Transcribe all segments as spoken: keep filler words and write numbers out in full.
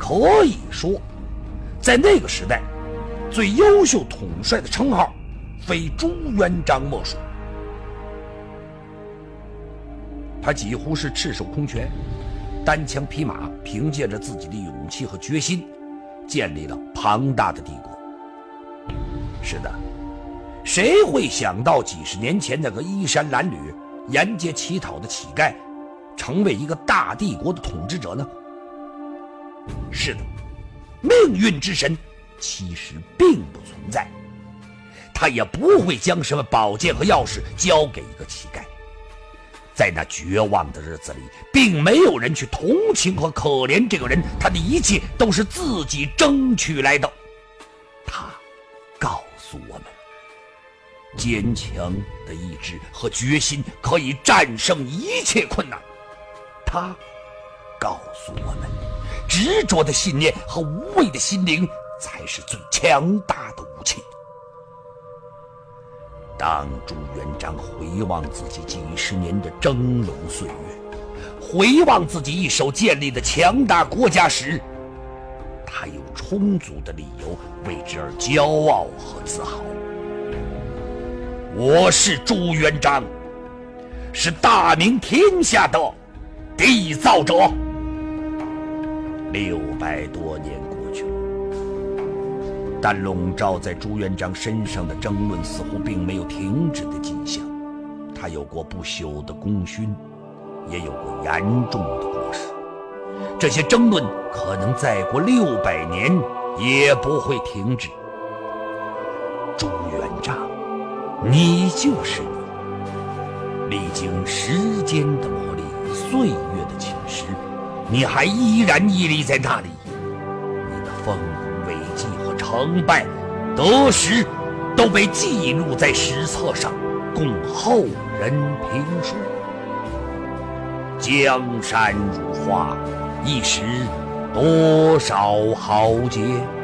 可以说，在那个时代，最优秀统帅的称号非朱元璋莫属。他几乎是赤手空拳，单枪匹马，凭借着自己的勇气和决心，建立了庞大的帝国。是的，谁会想到几十年前那个衣衫褴褛、沿街乞讨的乞丐，成为一个大帝国的统治者呢？是的，命运之神其实并不存在，他也不会将什么宝剑和钥匙交给一个乞丐。在那绝望的日子里，并没有人去同情和可怜这个人，他的一切都是自己争取来的。他告诉我们，坚强的意志和决心可以战胜一切困难。他告诉我们，执着的信念和无畏的心灵才是最强大的武器。当朱元璋回望自己几十年的峥嵘岁月，回望自己一手建立的强大国家时，他有充足的理由为之而骄傲和自豪。我是朱元璋，是大明天下的缔造者。六百多年过去了，但笼罩在朱元璋身上的争论似乎并没有停止的迹象。他有过不朽的功勋，也有过严重的过失。这些争论可能再过六百年也不会停止。朱元璋，你就是你，历经时间的磨砺，岁月的侵蚀，你还依然屹立在那里。你的丰功伟绩和成败得失都被记录在史册上，供后人评说。江山如画，一时多少豪杰。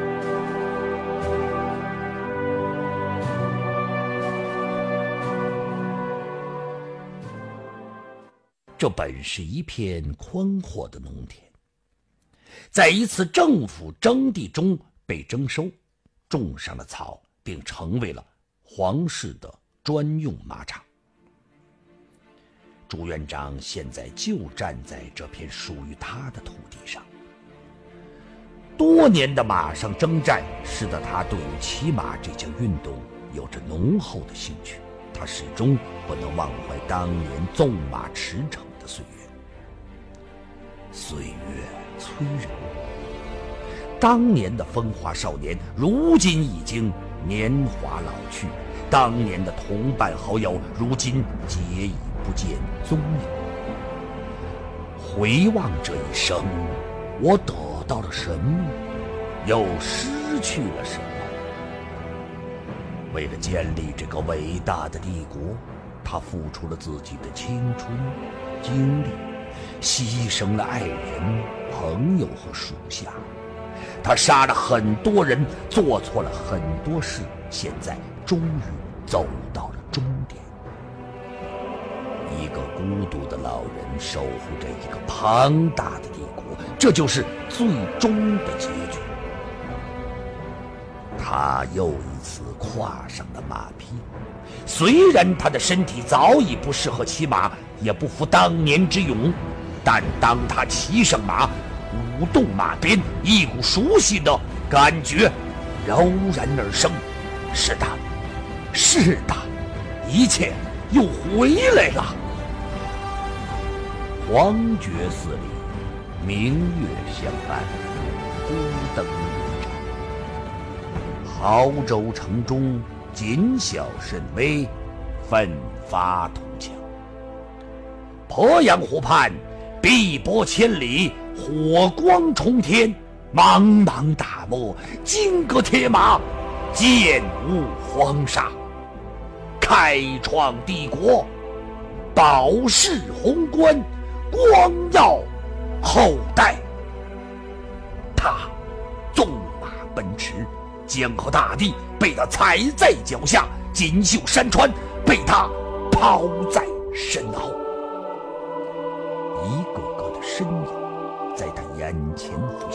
这本是一片宽阔的农田，在一次政府征地中被征收，种上了草，并成为了皇室的专用马场。朱元璋现在就站在这片属于他的土地上。多年的马上征战使得他对于骑马这项运动有着浓厚的兴趣，他始终不能忘怀当年纵马驰骋的岁月。岁月催人，当年的风华少年如今已经年华老去，当年的同伴好友如今皆已不见踪影。回望这一生，我得到了什么，又失去了什么？为了建立这个伟大的帝国，他付出了自己的青春精力，牺牲了爱人、朋友和属下。他杀了很多人，做错了很多事，现在终于走到了终点。一个孤独的老人守护着一个庞大的帝国，这就是最终的结局。他又一次跨上了马匹，虽然他的身体早已不适合骑马，也不复当年之勇，但当他骑上马，舞动马鞭，一股熟悉的感觉油然而生。是的，是的，一切又回来了。黄觉寺里，明月相伴，孤灯夜照。亳州城中，谨小慎微，奋发图强。鄱阳湖畔，碧波千里，火光冲天，茫茫大漠，金戈铁马，剑舞黄沙，开创帝国，保世宏观，光耀后代。他纵马奔驰，江河大地被他踩在脚下，锦绣山川被他抛在身后。一个个的身影在他眼前浮现。